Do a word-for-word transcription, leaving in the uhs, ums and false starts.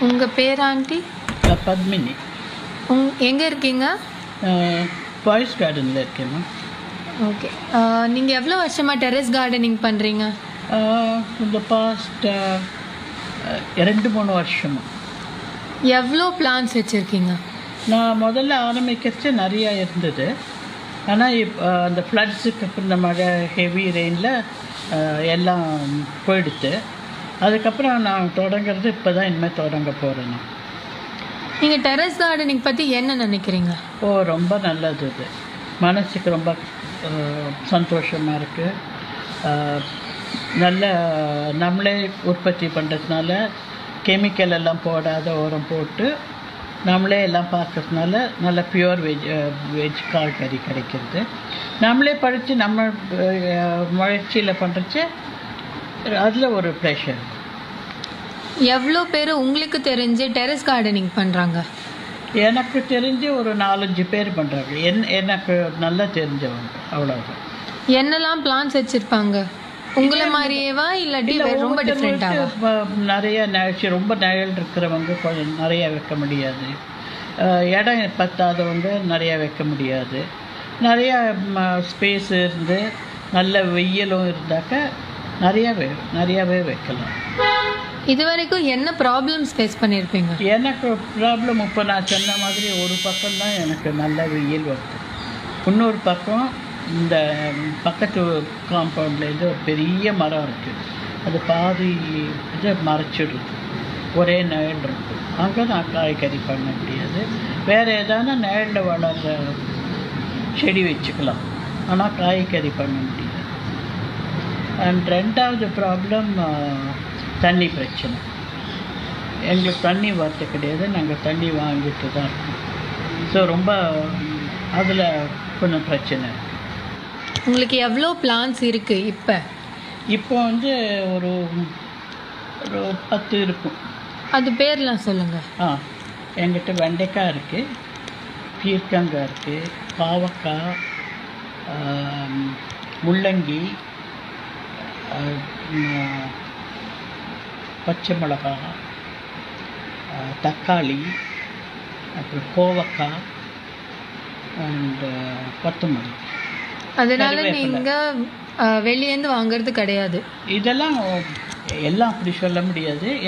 உங்கள் பேர் ஆண்டி? பத்மினி. உங் எங்கே இருக்கீங்க? பாய்ஸ் கார்டனில் இருக்கேம்மா. ஓகே. நீங்கள் எவ்வளோ வருஷமாக டெரஸ் கார்டனிங் பண்ணுறீங்க? இந்த பாஸ்ட் ரெண்டு மூணு வருஷமா. எவ்வளோ பிளான்ஸ் வச்சுருக்கீங்க? நான் முதல்ல ஆரம்பிக்கிறச்சு நிறையா இருந்தது. ஆனால் இப்போ அந்த ஃப்ளட்ஸுக்கு அப்புறம் இந்த மழை ஹெவி ரெயினில் எல்லாம் போயிடுத்து. அதுக்கப்புறம் நான் தொடங்கிறது இப்போ தான் இனிமேல் தொடங்க போகிறேன். நான் நீங்கள் டெரஸ் கார்டனிங் பற்றி என்ன நினைக்கிறீங்க? ஓ ரொம்ப நல்லது. இது மனசுக்கு ரொம்ப சந்தோஷமாக இருக்குது. நல்ல நம்மளே உற்பத்தி பண்ணுறதுனால கெமிக்கல் எல்லாம் போடாத உரம் போட்டு நம்மளே எல்லாம் பார்க்கறதுனால நல்ல பியூர் வெஜ் வெஜ் காய்கறி கிடைக்கிறது. நம்மளே படித்து நம்ம முயற்சியில் பண்ணுறச்சு அதில் ஒரு ப்ளஷர். எவ்வளோ பேர் உங்களுக்கு தெரிஞ்சு டெரஸ் கார்டனிங் பண்ணுறாங்க? எனக்கு தெரிஞ்சு ஒரு நாலஞ்சு பேர் பண்ணுறாங்க. என் எனக்கு நல்லா தெரிஞ்சவங்க, அவ்வளோதான். என்னெல்லாம் பிளான்ஸ் வச்சுருப்பாங்க? உங்களை மாதிரியேவா இல்லாட்டி ரொம்ப டிஃப்ரெண்ட்டாக? நிறைய நிழச்சி ரொம்ப நிழல் இருக்கிறவங்க கொஞ்சம் நிறையா வைக்க முடியாது. இடம் பத்தாதவங்க நிறையா வைக்க முடியாது. நிறையா ஸ்பேஸ் இருந்து நல்ல வெயிலும் இருந்தாக்க நிறையாவே நிறையாவே வைக்கலாம். இது வரைக்கும் என்ன ப்ராப்ளம்ஸ் ஃபேஸ் பண்ணியிருப்பீங்க? எனக்கு ப்ராப்ளம் இப்போ நான் சொன்ன மாதிரி ஒரு பக்கம் தான் எனக்கு நல்ல வெயில் வருது. இன்னொரு பக்கம் இந்த பக்கத்து காம்பவுண்ட்லேருந்து ஒரு பெரிய மரம் இருக்குது. அது பாதி இதை மறைச்சிடுது. ஒரே நிழல் இருக்குது. அங்கே நான் காய்கறி பண்ண முடியாது. வேறு ஏதாவது நிழலில் வளர்கிற செடி வச்சுக்கலாம், ஆனால் காய்கறி பண்ண முடியாது. அண்ட் ரெண்டாவது ப்ராப்ளம் தண்ணி பிரச்சனை. எங்களுக்கு தண்ணி வரது கிடையாது. நாங்கள் தண்ணி வாங்கிட்டு தான் இருக்கோம். ஸோ ரொம்ப அதில் கொஞ்சம் பிரச்சனை இருக்குது. உங்களுக்கு எவ்வளோ பிளான்ஸ் இருக்குது இப்போ? இப்போ வந்து ஒரு ஒரு பத்து இருக்கும். அது பேர்லாம் சொல்லுங்கள். ஆ எங்கிட்ட வெண்டைக்காய் இருக்குது, பீர்க்கங்காய் இருக்குது, பாவக்காய், முள்ளங்கி, பச்சை மிளகாய், தக்காளி, அப்புறம் கோவக்காய் அண்டு கொத்தமல்லி. அதனால நீங்கள் வெளியேந்து வாங்கிறது கிடையாது? இதெல்லாம் எல்லாம் அப்படி சொல்ல முடியாது.